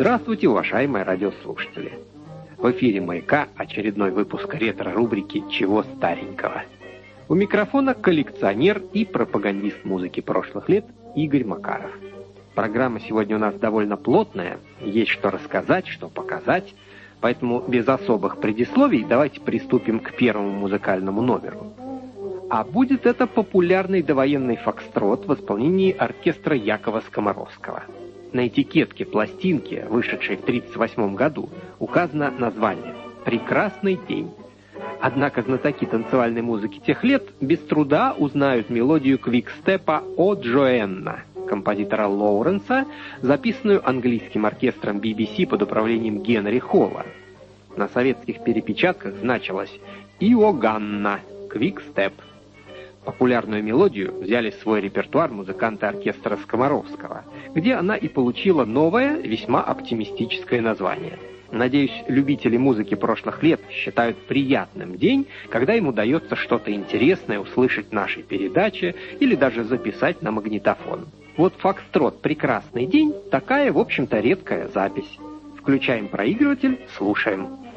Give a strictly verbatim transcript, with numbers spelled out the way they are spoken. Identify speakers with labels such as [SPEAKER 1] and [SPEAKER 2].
[SPEAKER 1] Здравствуйте, уважаемые радиослушатели! В эфире «Маяка» очередной выпуск ретро-рубрики «Чего старенького?». У микрофона коллекционер и пропагандист музыки прошлых лет Игорь Макаров. Программа сегодня у нас довольно плотная, есть что рассказать, что показать, поэтому без особых предисловий давайте приступим к первому музыкальному номеру. А будет это популярный довоенный фокстрот в исполнении оркестра Якова Скоморовского. На этикетке пластинки, вышедшей в тридцать восьмом году, указано название «Прекрасный день». Однако знатоки танцевальной музыки тех лет без труда узнают мелодию квикстепа «О Джоэнна» композитора Лоуренса, записанную английским оркестром би би си под управлением Генри Холла. На советских перепечатках значилось «Иоганна» квикстеп. Популярную мелодию взяли в свой репертуар музыканты оркестра Скоморовского, где она и получила новое, весьма оптимистическое название. Надеюсь, любители музыки прошлых лет считают приятным день, когда им удается что-то интересное услышать в нашей передаче или даже записать на магнитофон. Вот фокстрот «Прекрасный день» — такая, в общем-то, редкая запись. Включаем проигрыватель, слушаем.